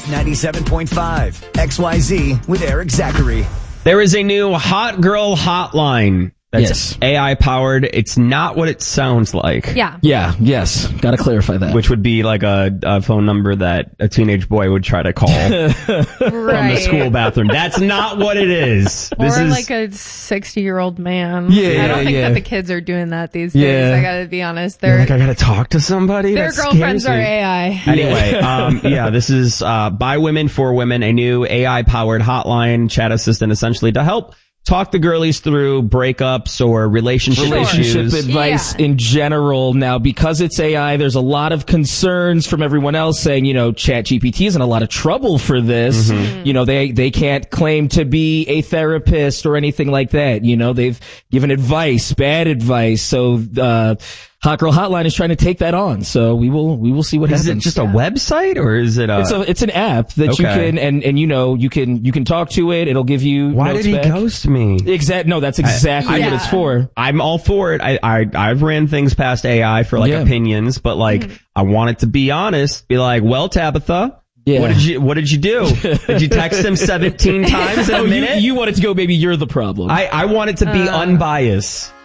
97.5 XYZ with Eric Zachary. There is a new hot girl hotline that's AI powered. It's not what it sounds like. Yes. Gotta clarify that. Which would be like a phone number that a teenage boy would try to call from the school bathroom. That's not what it is. Or like a 60-year-old man. Yeah, I don't think that the kids are doing that these days. I gotta be honest. They're like, I gotta talk to somebody? Their girlfriends are AI. Anyway, this is by women for women, a new AI-powered hotline chat assistant essentially to help talk the girlies through breakups or relationship issues. Advice in general. Now, because it's AI, there's a lot of concerns from everyone else saying, ChatGPT is in a lot of trouble for this. Mm-hmm. They can't claim to be a therapist or anything like that. They've given advice, bad advice. So, Hot Girl Hotline is trying to take that on, so we will see what happens. Is it just a website or is it It's an app that you can and you can talk to it. It'll give you. Why did he ghost me? No, that's exactly what it's for. I'm all for it. I've ran things past AI for opinions, but I want it to be honest. Be like, well, Tabitha. Yeah. What did you do? Did you text him 17 times in a minute? You wanted to go, maybe you're the problem. I want it to be unbiased.